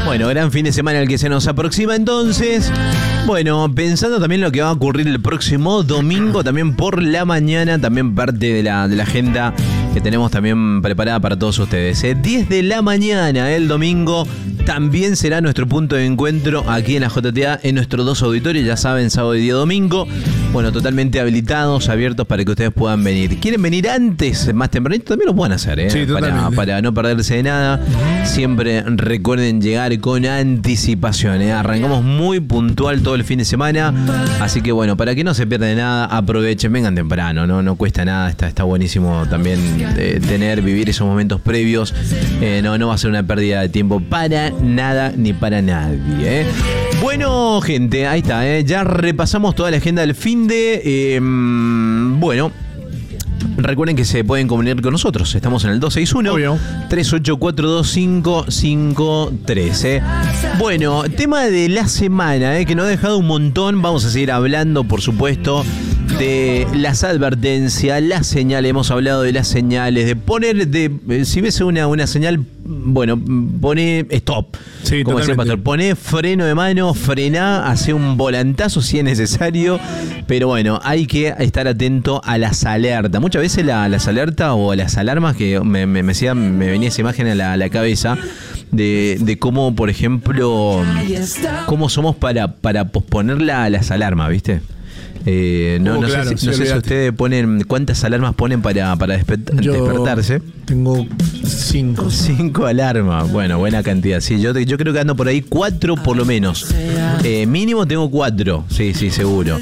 Bueno, gran fin de semana el que se nos aproxima entonces. Bueno, pensando también lo que va a ocurrir el próximo domingo, también por la mañana, también parte de la agenda que tenemos también preparada para todos ustedes. 10 de la mañana el domingo también será nuestro punto de encuentro aquí en la JTA, en nuestros dos auditorios, ya saben, sábado y día domingo. Bueno, totalmente habilitados, abiertos para que ustedes puedan venir. ¿Quieren venir antes, más tempranito? También lo pueden hacer, Sí, para no perderse de nada. Siempre recuerden llegar con anticipación, Arrancamos muy puntual todo el fin de semana. Así que bueno, para que no se pierdan de nada, aprovechen, vengan temprano, no cuesta nada, está buenísimo también vivir esos momentos previos. No va a ser una pérdida de tiempo para nada ni para nadie, Bueno, gente, ahí está, ya repasamos toda la agenda del fin de... bueno, recuerden que se pueden comunicar con nosotros. Estamos en el 261-3842-5553. Bueno, tema de la semana, que nos ha dejado un montón. Vamos a seguir hablando, por supuesto, de las advertencias, las señales. Hemos hablado de las señales, de poner, si ves una señal, bueno, pone stop. Sí, como decía el pastor, pone freno de mano, frená, hace un volantazo si es necesario. Pero bueno, hay que estar atento a las alertas. Muchas veces las alertas o las alarmas, que me venía esa imagen a la cabeza de cómo, por ejemplo, cómo somos para posponer las alarmas, ¿viste? No sé si ustedes ponen, ¿cuántas alarmas ponen para despertarse? Tengo 5. 5 alarmas, bueno, buena cantidad. Sí, yo creo que ando por ahí 4 por lo menos. Mínimo tengo 4, sí, seguro.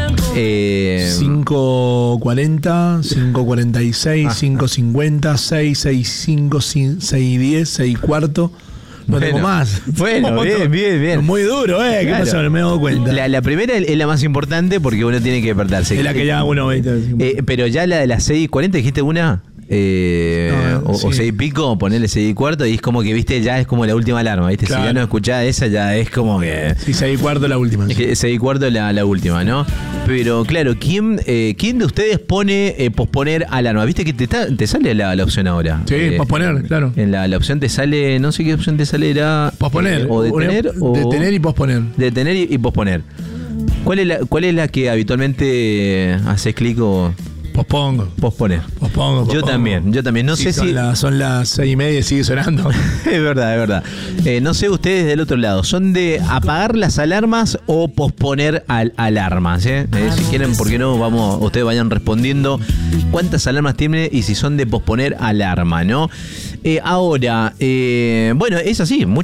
5:40, 5:46, 5:50, 6:65, 6:10, 6:15. No tengo más. Bueno, bien. Muy duro, ¿qué claro. pasó? No me he dado cuenta. La primera es la más importante porque uno tiene que despertarse. Es la que ya uno ve. Pero ya la de las 6:40, ¿dijiste una? O 6 y pico, ponerle 6 y cuarto, y es como que, viste, ya es como la última alarma, ¿viste? Claro. Si ya no escuchás esa, ya es como que... Sí, 6 y cuarto la última. Es que 6 y cuarto la última, ¿no? Pero claro, ¿quién de ustedes pone posponer alarma? ¿Viste que te sale la opción ahora? Sí, posponer, claro. En la opción te sale, no sé qué opción te sale, era... Posponer. O detener. Detener y posponer. Detener y posponer. ¿Cuál es la que habitualmente haces clic o...? Posponer. Yo también. No sé si... Son las 6:30 y sigue sonando. Es verdad. No sé ustedes del otro lado, ¿son de apagar las alarmas o posponer alarmas? Si quieren, ¿por qué no? Ustedes vayan respondiendo cuántas alarmas tienen y si son de posponer alarma, ¿no? Ahora, bueno, es así.